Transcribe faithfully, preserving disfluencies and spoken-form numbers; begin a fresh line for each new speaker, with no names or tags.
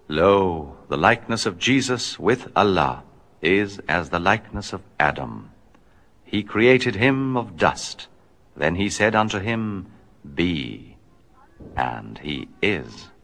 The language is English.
Lo, the likeness of Jesus with Allah is as the likeness of Adam. He created him of dust. Then he said unto him, Be, and he is.